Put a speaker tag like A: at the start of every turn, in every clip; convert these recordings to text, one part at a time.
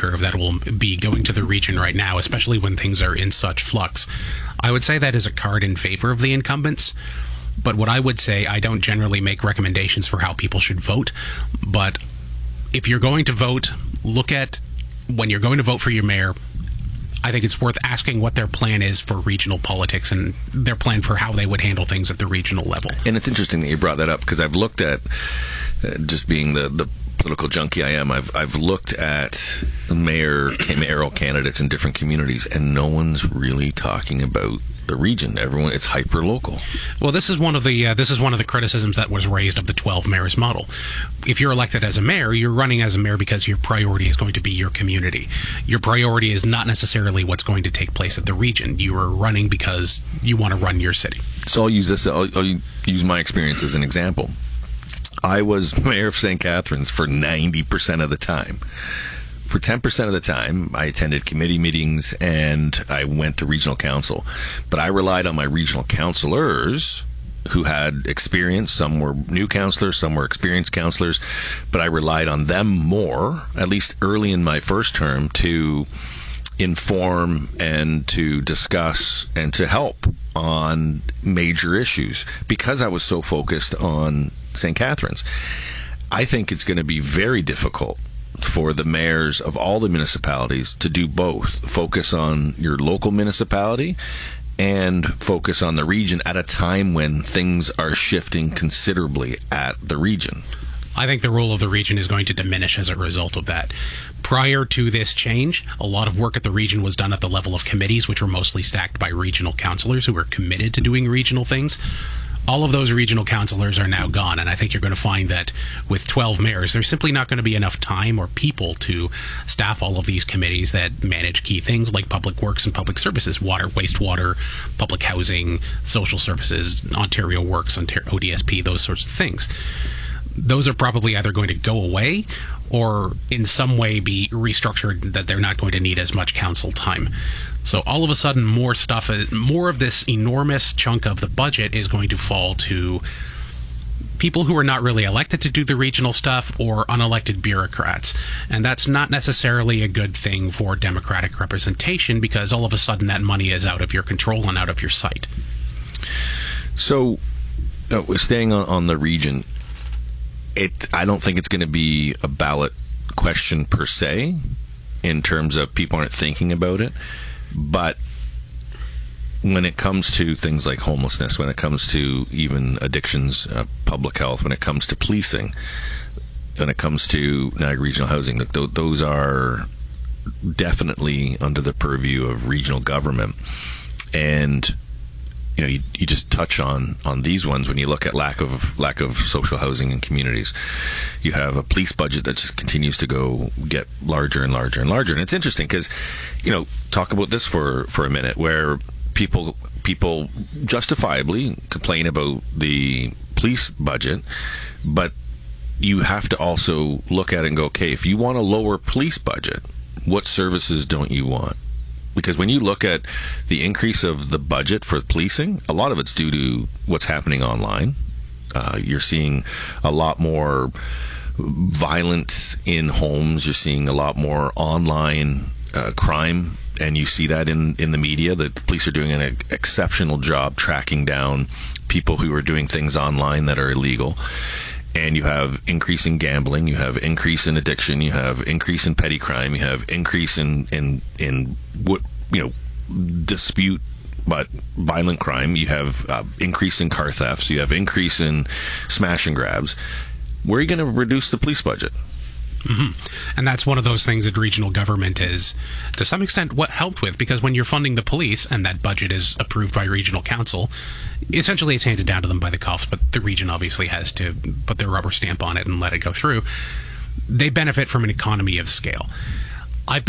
A: curve that will be going to the region right now, especially when things are in such flux. I would say that is a card in favor of the incumbents. But what I would say, I don't generally make recommendations for how people should vote. But if you're going to vote, look at when you're going to vote for your mayor. I think it's worth asking what their plan is for regional politics and their plan for how they would handle things at the regional level.
B: And it's interesting that you brought that up, because I've looked at, just being the political junkie I am, I've looked at mayoral candidates in different communities, and no one's really talking about the region. Everyone, it's hyper local.
A: Well, this is one of the criticisms that was raised of the 12 mayors model. If you're elected as a mayor, you're running as a mayor because your priority is going to be your community. Your priority is not necessarily what's going to take place at the region. You are running because you want to run your city.
B: So I'll use this. I'll use my experience as an example. I was mayor of St. Catharines for 90% of the time. For 10% of the time, I attended committee meetings and I went to regional council. But I relied on my regional councillors who had experience. Some were new councillors, some were experienced councillors. But I relied on them more, at least early in my first term, to inform and to discuss and to help on major issues, because I was so focused on St. Catharines. I think it's going to be very difficult for the mayors of all the municipalities to do both. Focus on your local municipality and focus on the region at a time when things are shifting considerably at the region.
A: I think the role of the region is going to diminish as a result of that. Prior to this change, a lot of work at the region was done at the level of committees, which were mostly stacked by regional councillors who were committed to doing regional things. All of those regional councillors are now gone, and I think you're going to find that with 12 mayors, there's simply not going to be enough time or people to staff all of these committees that manage key things like public works and public services, water, wastewater, public housing, social services, Ontario Works, ODSP, those sorts of things. Those are probably either going to go away or in some way be restructured that they're not going to need as much council time. So all of a sudden, more of this enormous chunk of the budget is going to fall to people who are not really elected to do the regional stuff or unelected bureaucrats. And that's not necessarily a good thing for democratic representation, because all of a sudden that money is out of your control and out of your sight.
B: So, staying on the region, I don't think it's going to be a ballot question per se, in terms of people aren't thinking about it. But when it comes to things like homelessness, when it comes to even addictions, public health, when it comes to policing, when it comes to Niagara Regional Housing, those are definitely under the purview of regional government. And you just touch on these ones. When you look at lack of social housing in communities, you have a police budget that just continues to get larger and larger and larger. And it's interesting because, talk about this for a minute, where people justifiably complain about the police budget, but you have to also look at it and go, okay, if you want a lower police budget, what services don't you want? Because when you look at the increase of the budget for policing, a lot of it's due to what's happening online. You're seeing a lot more violence in homes. You're seeing a lot more online crime, and you see that in the media. The police are doing an exceptional job tracking down people who are doing things online that are illegal. And you have increase in gambling, you have increase in addiction, you have increase in petty crime, you have increase in what dispute but violent crime, you have increase in car thefts, you have increase in smash and grabs. Where are you going to reduce the police budget?
A: Mm-hmm. And that's one of those things that regional government is, to some extent, what helped with, because when you're funding the police and that budget is approved by regional council, essentially it's handed down to them by the cops, but the region obviously has to put their rubber stamp on it and let it go through. They benefit from an economy of scale. I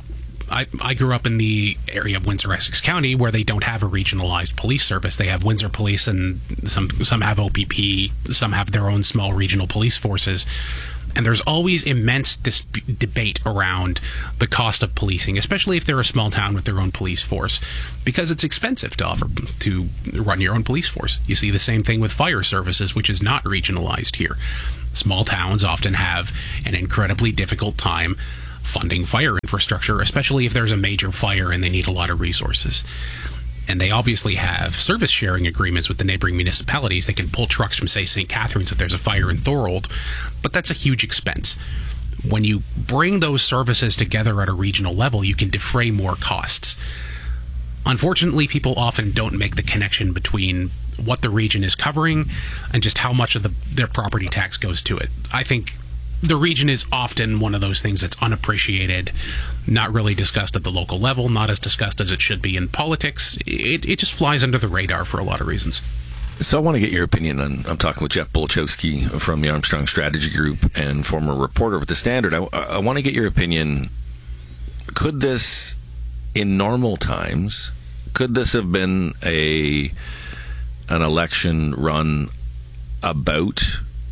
A: grew up in the area of Windsor-Essex County where they don't have a regionalized police service. They have Windsor Police, and some have OPP, some have their own small regional police forces. And there's always immense debate around the cost of policing, especially if they're a small town with their own police force, because it's expensive to run your own police force. You see the same thing with fire services, which is not regionalized here. Small towns often have an incredibly difficult time funding fire infrastructure, especially if there's a major fire and they need a lot of resources. And they obviously have service sharing agreements with the neighboring municipalities. They can pull trucks from, say, St. Catharines if there's a fire in Thorold, but that's a huge expense. When you bring those services together at a regional level, you can defray more costs. Unfortunately, people often don't make the connection between what the region is covering and just how much of their property tax goes to it. I think the region is often one of those things that's unappreciated, not really discussed at the local level, not as discussed as it should be in politics. It just flies under the radar for a lot of reasons.
B: So I want to get your opinion on, I'm talking with Jeff Bulachowski from the Armstrong Strategy Group and former reporter with The Standard. I want to get your opinion. Could this, in normal times, could this have been an election run about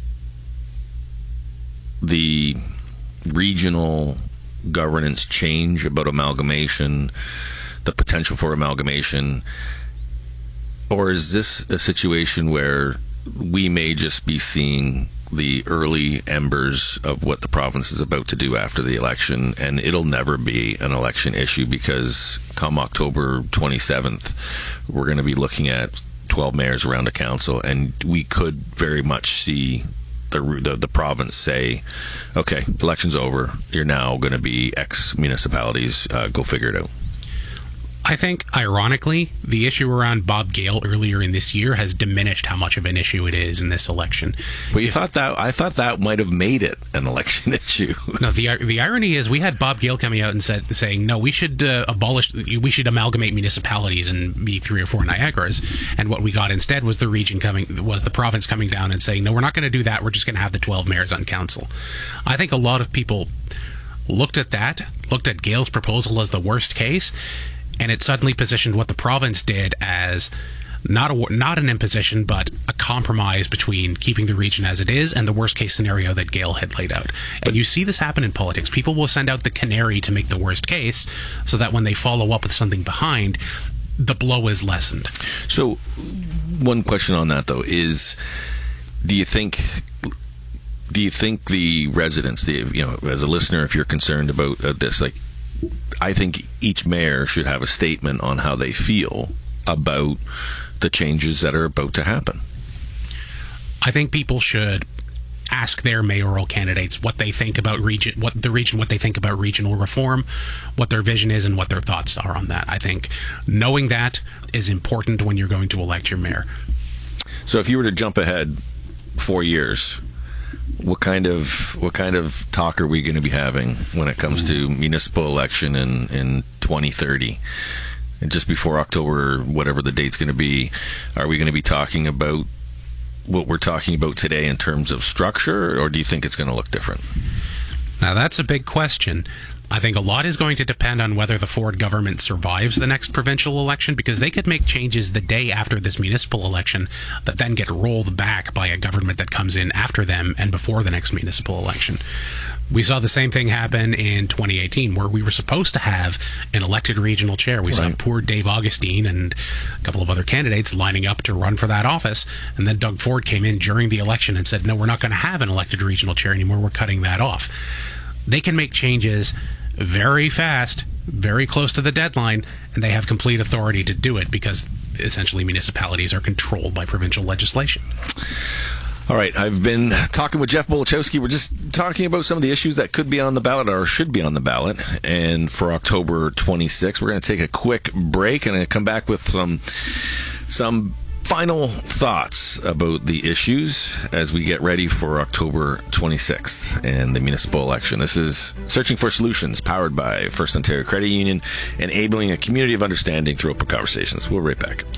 B: the regional governance change, about amalgamation, the potential for amalgamation? Or is this a situation where we may just be seeing the early embers of what the province is about to do after the election, and it'll never be an election issue because come October 27th, we're going to be looking at 12 mayors around a council, and we could very much see the province say, okay, election's over, you're now going to be X municipalities, go figure it out.
A: I think, ironically, the issue around Bob Gale earlier in this year has diminished how much of an issue it is in this election.
B: But I thought that might have made it an election issue.
A: No, the irony is we had Bob Gale coming out and saying, no, we should amalgamate municipalities and be 3 or 4 Niagaras. And what we got instead was the province coming down and saying, no, we're not going to do that. We're just going to have the 12 mayors on council. I think a lot of people looked at Gale's proposal as the worst case, and it suddenly positioned what the province did as not an imposition, but a compromise between keeping the region as it is and the worst case scenario that Gale had laid out. And you see this happen in politics. People will send out the canary to make the worst case so that when they follow up with something behind, the blow is lessened.
B: So one question on that, though, is do you think the residents, as a listener, if you're concerned about this, like, I think each mayor should have a statement on how they feel about the changes that are about to happen.
A: I think people should ask their mayoral candidates what they think about what they think about regional reform, what their vision is, and what their thoughts are on that. I think knowing that is important when you're going to elect your mayor.
B: So if you were to jump ahead 4 years, what kind of talk are we going to be having when it comes to municipal election in 2030? And just before October, whatever the date's going to be, are we going to be talking about what we're talking about today in terms of structure, or do you think it's going to look different?
A: Now, that's a big question. I think a lot is going to depend on whether the Ford government survives the next provincial election, because they could make changes the day after this municipal election that then get rolled back by a government that comes in after them and before the next municipal election. We saw the same thing happen in 2018, where we were supposed to have an elected regional chair. We saw poor Dave Augustine and a couple of other candidates lining up to run for that office, and then Doug Ford came in during the election and said, no, we're not going to have an elected regional chair anymore. We're cutting that off. They can make changes very fast, very close to the deadline, and they have complete authority to do it because essentially municipalities are controlled by provincial legislation.
B: All right, I've been talking with Jeff Bulachowski. We're just talking about some of the issues that could be on the ballot or should be on the ballot. And for October 26th, we're going to take a quick break and come back with some final thoughts about the issues as we get ready for October 26th and the municipal election. This is Searching for Solutions, powered by First Ontario Credit Union, enabling a community of understanding through open conversations. We'll be right back.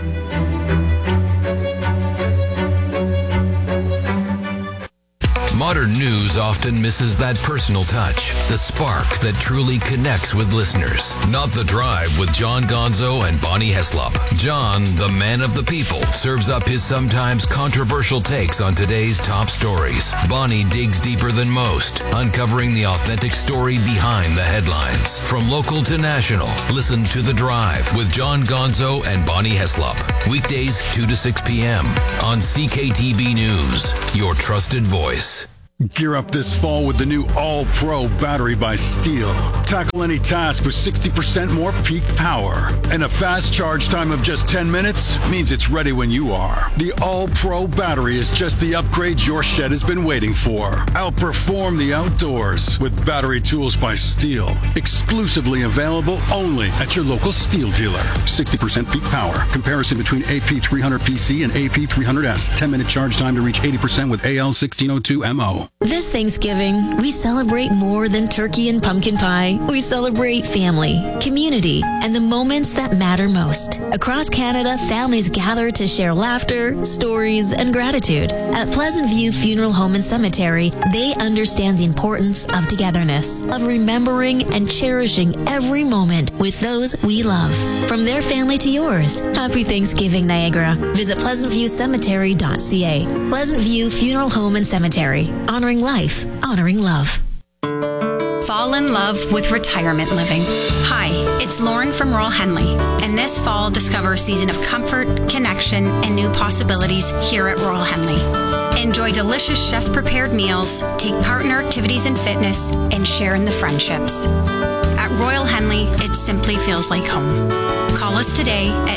C: Modern news often misses that personal touch, the spark that truly connects with listeners. Not The Drive with John Gonzo and Bonnie Heslop. John, the man of the people, serves up his sometimes controversial takes on today's top stories. Bonnie digs deeper than most, uncovering the authentic story behind the headlines. From local to national, listen to The Drive with John Gonzo and Bonnie Heslop. Weekdays 2 to 6 p.m. on CKTB News, your trusted voice.
D: Gear up this fall with the new All-Pro battery by Steel. Tackle any task with 60% more peak power. And a fast charge time of just 10 minutes means it's ready when you are. The All-Pro battery is just the upgrade your shed has been waiting for. Outperform the outdoors with battery tools by Steel. Exclusively available only at your local Steel dealer. 60% peak power. Comparison between AP300PC and AP300S. 10-minute charge time to reach 80% with AL1602MO.
E: This Thanksgiving, we celebrate more than turkey and pumpkin pie. We celebrate family, community, and the moments that matter most. Across Canada, families gather to share laughter, stories, and gratitude. At Pleasant View Funeral Home and Cemetery, they understand the importance of togetherness, of remembering and cherishing every moment with those we love. From their family to yours, happy Thanksgiving, Niagara. Visit pleasantviewcemetery.ca. Pleasant View Funeral Home and Cemetery. Honoring life, honoring love.
F: Fall in love with retirement living. Hi, it's Lauren from Royal Henley, and this fall discover a season of comfort, connection, and new possibilities here at Royal Henley. Enjoy delicious chef-prepared meals, take part in our activities and fitness, and share in the friendships. At Royal Henley, it simply feels like home. Call us today at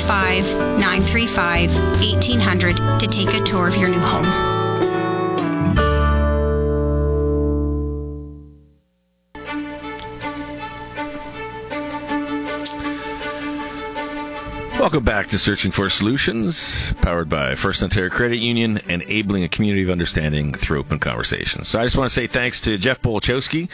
F: 905-935-1800 to take a tour of your new home.
B: Welcome back to Searching for Solutions, powered by First Ontario Credit Union, enabling a community of understanding through open conversations. So I just want to say thanks to Jeff Bolachowski,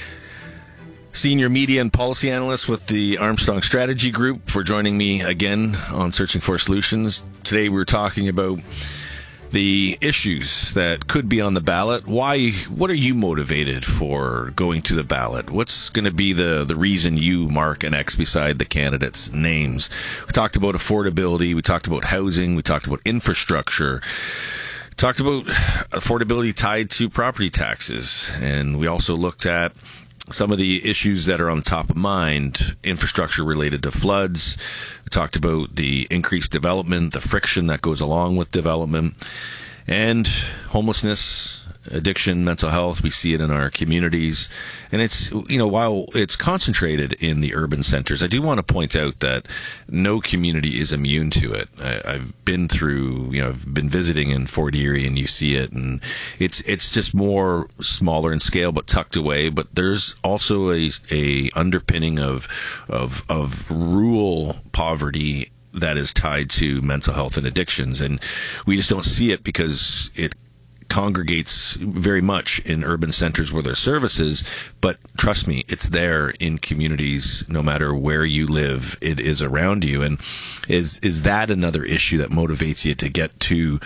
B: Senior Media and Policy Analyst with the Armstrong Strategy Group, for joining me again on Searching for Solutions. Today we're talking about the issues that could be on the ballot. Why? What are you motivated for going to the ballot? What's going to be the reason you mark an X beside the candidates' names? We talked about affordability. We talked about housing. We talked about infrastructure. We talked about affordability tied to property taxes. And we also looked at some of the issues that are on top of mind, infrastructure related to floods. We talked about the increased development, the friction that goes along with development, and homelessness, addiction, mental health. We see it in our communities. And it's, while it's concentrated in the urban centers, I do want to point out that no community is immune to it. I've been through, I've been visiting in Fort Erie, and you see it, and it's just more smaller in scale, but tucked away. But there's also a underpinning of rural poverty that is tied to mental health and addictions. And we just don't see it because it congregates very much in urban centers where there's services, but trust me, it's there in communities. No matter where you live, it is around you. And is that another issue that motivates you to get to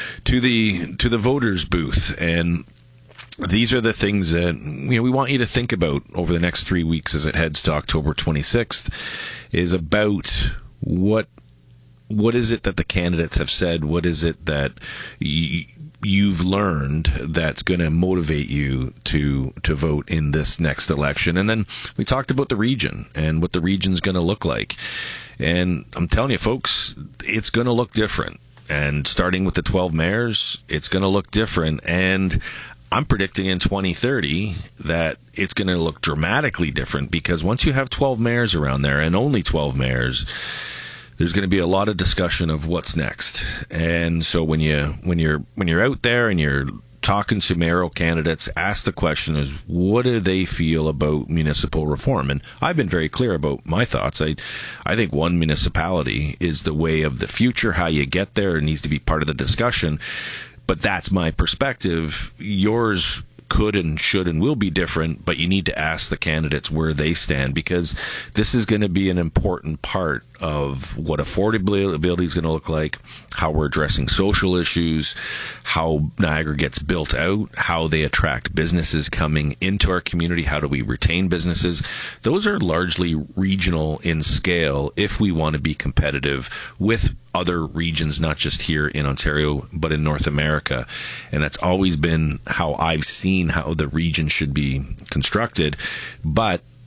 B: the voters booth? And these are the things that we want you to think about over the next 3 weeks as it heads to October 26th, is about what is it that the candidates have said? What is it that you've learned that's going to motivate you to vote in this next election? And then we talked about the region and what the region's going to look like. And I'm telling you, folks, it's going to look different. And starting with the 12 mayors, it's going to look different. And I'm predicting in 2030 that it's going to look dramatically different, because once you have 12 mayors around there, and only 12 mayors, there's going to be a lot of discussion of what's next. And so when you're out there and you're talking to mayoral candidates, ask the question is, what do they feel about municipal reform? And I've been very clear about my thoughts. I think one municipality is the way of the future. How you get there, it needs to be part of the discussion. But that's my perspective. Yours could and should and will be different, but you need to ask the candidates where they stand, because this is going to be an important part of what affordability is going to look like, how we're addressing social issues, how Niagara gets built out, how they attract businesses coming into our community, how do we retain businesses. Those are largely regional in scale if we want to be competitive with other regions, not just here in Ontario, but in North America. And that's always been how I've seen how the region should be constructed. But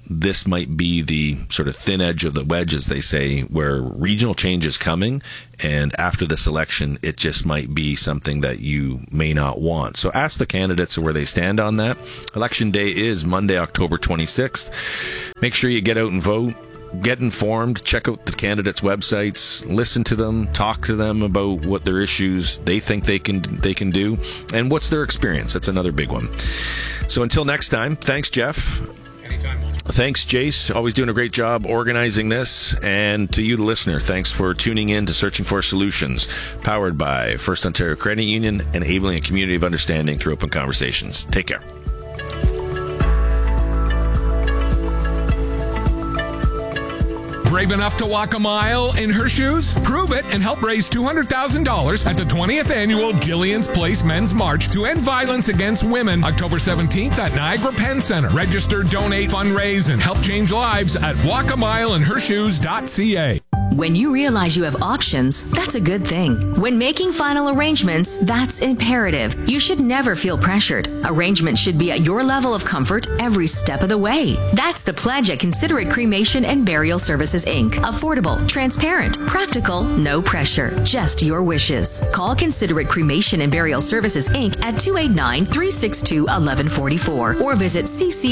B: this might be the sort of thin edge of the wedge, as they say, where regional change is coming, and after this election, it just might be something that you may not want. So ask the candidates where they stand on that. Election day is Monday, October 26th. Make sure you get out and vote. Get informed, check out the candidates' websites, listen to them, talk to them about what their issues they think they can do, and what's their experience. That's another big one. So until next time, thanks, Jeff.
A: Anytime.
B: Thanks, Jace. Always doing a great job organizing this. And to you, the listener, thanks for tuning in to Searching for Solutions, powered by First Ontario Credit Union, enabling a community of understanding through open conversations. Take care.
G: Brave enough to walk a mile in her shoes? Prove it and help raise $200,000 at the 20th Annual Jillian's Place Men's March to End Violence Against Women, October 17th at Niagara Penn Center. Register, donate, fundraise, and help change lives at walkamileinhershoes.ca.
H: When you realize you have options, that's a good thing. When making final arrangements, that's imperative. You should never feel pressured. Arrangements should be at your level of comfort every step of the way. That's the pledge at Considerate Cremation and Burial Services, Inc. Affordable, transparent, practical, no pressure, just your wishes. Call Considerate Cremation and Burial Services, Inc. at 289-362-1144 or visit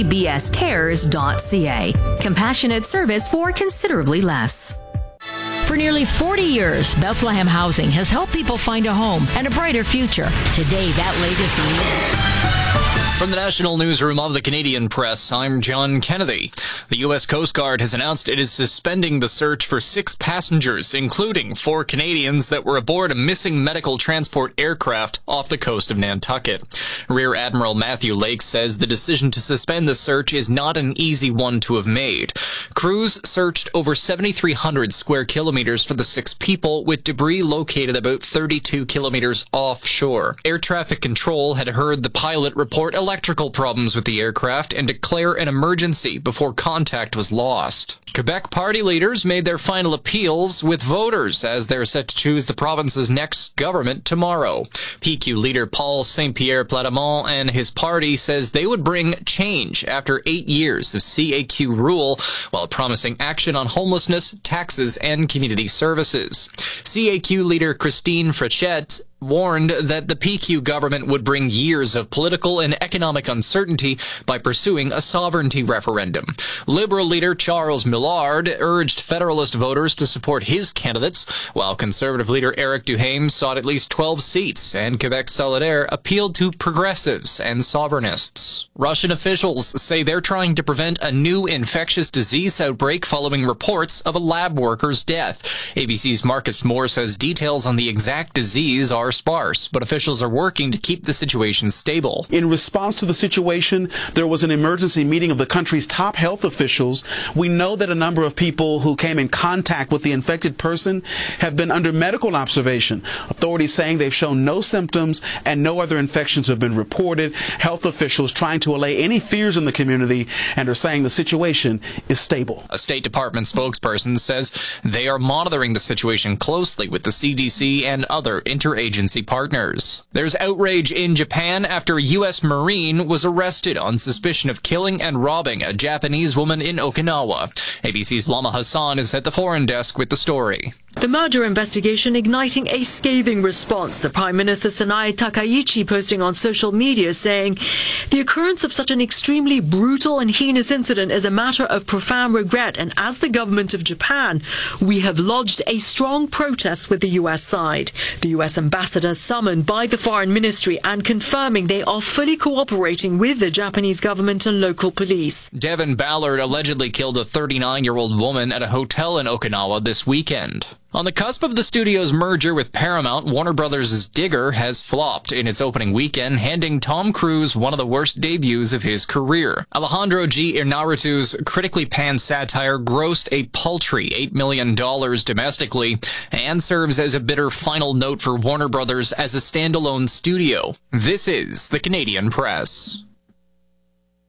H: ccbscares.ca. Compassionate service for considerably less.
I: For nearly 40 years, Bethlehem Housing has helped people find a home and a brighter future. Today, that legacy...
J: From the National Newsroom of the Canadian Press, I'm John Kennedy. The U.S. Coast Guard has announced it is suspending the search for 6 passengers, including 4 Canadians that were aboard a missing medical transport aircraft off the coast of Nantucket. Rear Admiral Matthew Lake says the decision to suspend the search is not an easy one to have made. Crews searched over 7,300 square kilometers for the 6 people, with debris located about 32 kilometers offshore. Air traffic control had heard the pilot report electrical problems with the aircraft and declare an emergency before contact was lost. Quebec party leaders made their final appeals with voters as they're set to choose the province's next government tomorrow. PQ leader Paul Saint-Pierre Plamondon and his party says they would bring change after 8 years of CAQ rule, while promising action on homelessness, taxes, and community services. CAQ leader Christine Frechette warned that the PQ government would bring years of political and economic uncertainty by pursuing a sovereignty referendum. Liberal leader Charles Millard urged Federalist voters to support his candidates, while Conservative leader Eric Duhaime sought at least 12 seats, and Quebec Solidaire appealed to progressives and sovereignists. Russian officials say they're trying to prevent a new infectious disease outbreak following reports of a lab worker's death. ABC's Marcus Moore says details on the exact disease are sparse, but officials are working to keep the situation stable.
K: In response to the situation, there was an emergency meeting of the country's top health officials. We know that a number of people who came in contact with the infected person have been under medical observation. Authorities saying they've shown no symptoms and no other infections have been reported. Health officials trying to allay any fears in the community and are saying the situation is stable.
J: A State Department spokesperson says they are monitoring the situation closely with the CDC and other interagency partners. There's outrage in Japan after a U.S. Marine was arrested on suspicion of killing and robbing a Japanese woman in Okinawa. ABC's Lama Hassan is at the foreign desk with the story.
L: The murder investigation igniting a scathing response. The Prime Minister Sanae Takaichi posting on social media saying, "The occurrence of such an extremely brutal and heinous incident is a matter of profound regret, and as the government of Japan, we have lodged a strong protest with the U.S. side." The U.S. ambassador summoned by the Foreign Ministry and confirming they are fully cooperating with the Japanese government and local police.
J: Devin Ballard allegedly killed a 39-year-old woman at a hotel in Okinawa this weekend. On the cusp of the studio's merger with Paramount, Warner Brothers' Digger has flopped in its opening weekend, handing Tom Cruise one of the worst debuts of his career. Alejandro G. Iñárritu's critically panned satire grossed a paltry $8 million domestically and serves as a bitter final note for Warner Brothers as a standalone studio. This is the Canadian Press.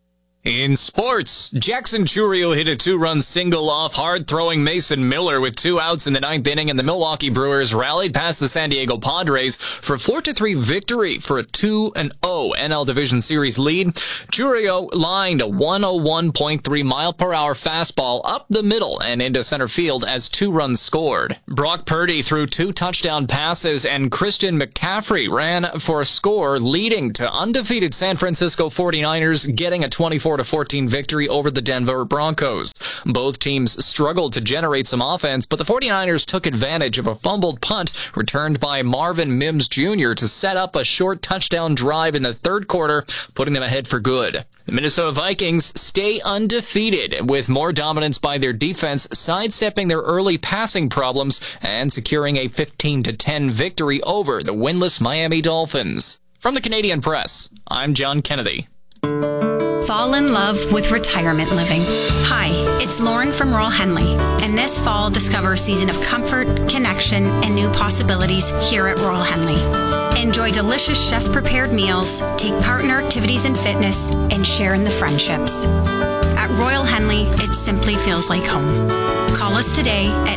J: In sports, Jackson Chourio hit a 2-run single off hard-throwing Mason Miller with 2 outs in the 9th inning, and the Milwaukee Brewers rallied past the San Diego Padres for a 4-3 victory for a 2-0 NL Division Series lead. Chourio lined a 101.3-mile-per-hour fastball up the middle and into center field as 2 runs scored. Brock Purdy threw 2 touchdown passes, and Christian McCaffrey ran for a score, leading to undefeated San Francisco 49ers getting a 24-14 victory over the Denver Broncos. Both teams struggled to generate some offense, but the 49ers took advantage of a fumbled punt returned by Marvin Mims Jr. to set up a short touchdown drive in the third quarter, putting them ahead for good. The Minnesota Vikings stay undefeated with more dominance by their defense, sidestepping their early passing problems and securing a 15-10 victory over the winless Miami Dolphins. From the Canadian Press, I'm John Kennedy.
F: Fall in love with retirement living. Hi, it's Lauren from Royal Henley, and this fall discover a season of comfort, connection, and new possibilities here at Royal Henley. Enjoy delicious chef-prepared meals, take part in our activities and fitness, and share in the friendships. At Royal Henley, it simply feels like home. Call us today at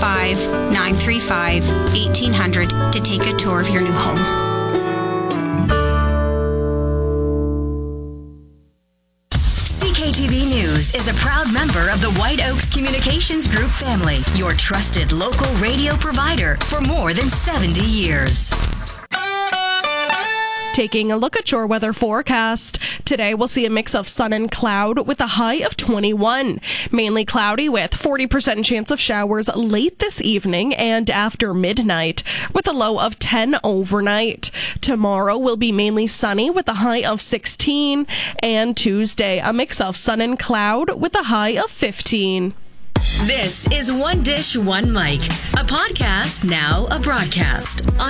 F: 905-935-1800 to take a tour of your new home.
H: CKTV News is a proud member of the White Oaks Communications Group family, your trusted local radio provider for more than 70 years.
M: Taking a look at your weather forecast. Today we'll see a mix of sun and cloud with a high of 21. Mainly cloudy with 40% chance of showers late this evening and after midnight with a low of 10 overnight. Tomorrow will be mainly sunny with a high of 16. And Tuesday, a mix of sun and cloud with a high of 15.
H: This is One Dish, One Mic, a podcast, now a broadcast.